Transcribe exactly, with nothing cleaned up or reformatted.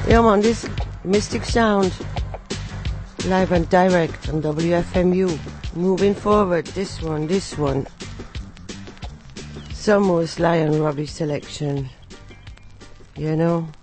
Yeah, man, this Mystic Sound, live and direct on W F M U. Moving forward, this one, this one. Some more Sly and Robbie selection, you know.